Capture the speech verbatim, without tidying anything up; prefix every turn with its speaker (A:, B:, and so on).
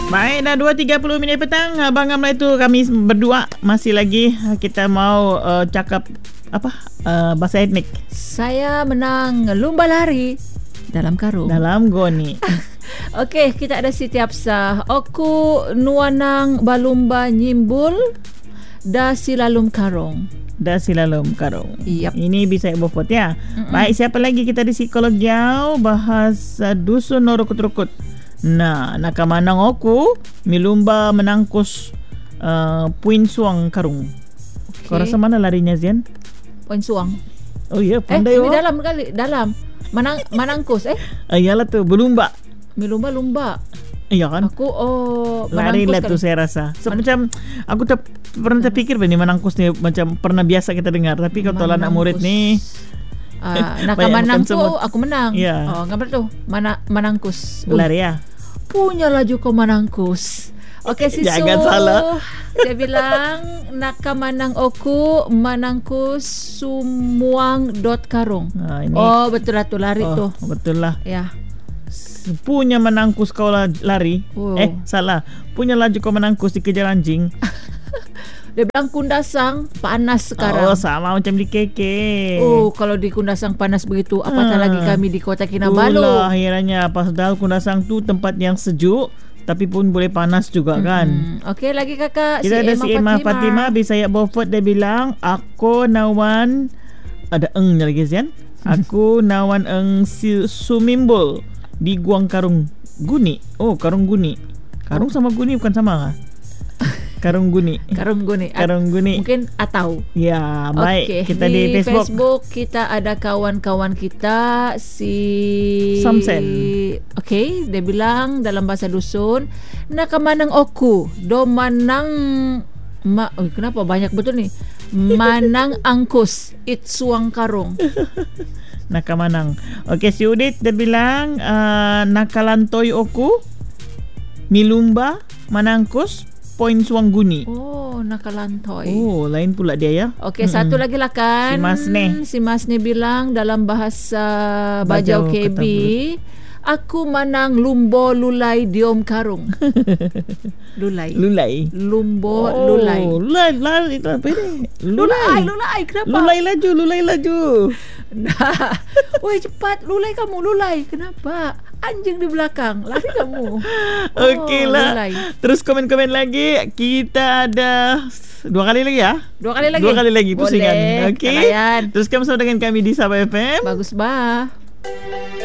A: Baik, dah dua tiga puluh minit petang. Abang Amla itu kami berdua masih lagi kita mau uh, cakap apa? Uh, bahasa etnik.
B: Saya menang lumba lari dalam karung.
A: Dalam goni.
B: Okey, kita ada Siti Hafsah. Oku nuanang balumba nyimbul da silalum karung.
A: Da silalum karung.
B: Yep.
A: Ini bisa bofot ya. Mm-mm. Baik, siapa lagi kita di psikolog jauh bahasa dusun norukut-rukut. Nah, nakamanang oku milumba menangkus uh, puin suang karung. Okay. Kau rasa mana larinya, Zian?
B: Puin suang.
A: Oh iya, pandai.
B: Eh, ini dalam kali, dalam. Manang manangkus eh?
A: Ah, iyalah tu, berlumba.
B: Milumba-lumba.
A: Iya kan?
B: Aku oh
A: lari lah tu saya rasa. So, macam aku tak pernah terfikir ni menangkus ni macam pernah biasa kita dengar, tapi kalau tola anak murid ni
B: Uh, nakamanang tu aku menang.
A: Yeah.
B: Oh, gambar tu. Mana manangkus. Uh,
A: Lari ya.
B: Punya laju kau manangkus. Okey, Sisu.
A: Jangan salah.
B: Dia bilang nakamanang oku manangkus sumuang dot karung.
A: Nah, ini.
B: Oh, betul lah tu lari
A: oh,
B: tu.
A: Betul lah.
B: Ya.
A: Punya menangkus kau lari.
B: Oh.
A: Eh, salah. Punya laju kau menangkus dikejar anjing.
B: Dia bilang Kundasang panas sekarang.
A: Oh, sama macam di K K.
B: Oh, kalau di Kundasang panas begitu, apatah hmm. lagi kami di Kota Kinabalu.
A: Itulah akhirnya padahal Kundasang tu tempat yang sejuk, tapi pun boleh panas juga hmm. kan.
B: Okey, lagi kakak.
A: Kita
B: si
A: ada
B: Emma
A: si Emma Fatima, Fatima bisa ya Beaufort, dia bilang aku nawan ada engnya lagi Zian. Aku nawan eng si sumimbol di Guang Karung Guni. Oh, Karung Guni. Karung oh. sama Guni bukan sama kah? Karung Guni.
B: Karung Guni.
A: Karung Guni.
B: Mungkin atau.
A: Ya, baik. Okay. Kita di,
B: di
A: Facebook.
B: Facebook kita ada kawan-kawan kita si
A: Samsen.
B: Okey, dia bilang dalam bahasa dusun, nakamanang oku, do manang ma, oh, kenapa banyak betul ni? Manang angkus, it suang karung.
A: Nakamanang. Okey, si Udit dia bilang uh, nakalantoy oku, milumba, manangkus, poin suang guni.
B: Oh, nakalantoy.
A: Oh, lain pula dia ya.
B: Okey, mm-hmm. satu lagi lah kan.
A: Si Masne.
B: Si Masne bilang dalam bahasa Bajau, Bajau K B, aku manang lumbo lulai diom karung. Lulai.
A: Lulai.
B: Lumbo
A: oh,
B: lulai.
A: Lulai, lulai itu apa ni?
B: Lulai, lulai. Kenapa?
A: Lulai laju, lulai laju.
B: Nah. Woi, cepat lulai kamu, lulai. Kenapa? Anjing di belakang, lari kamu.
A: Okeylah. Oh, terus komen-komen lagi. Kita ada dua kali lagi ya.
B: Dua kali lagi.
A: Dua kali lagi pusingan.
B: Boleh.
A: Okey. Terus kamu bersama dengan kami di Sabah F M.
B: Bagus bah.